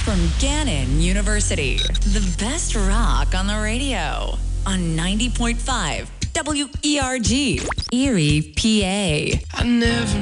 from Gannon University. The best rock on the radio on 90.5 WERG, Erie, PA. I never